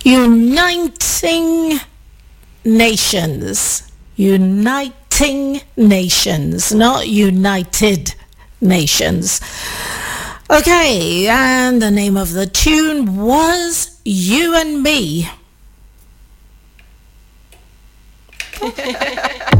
Uniting Nations. Uniting Nations, not United Nations. Okay, and the name of the tune was You and Me.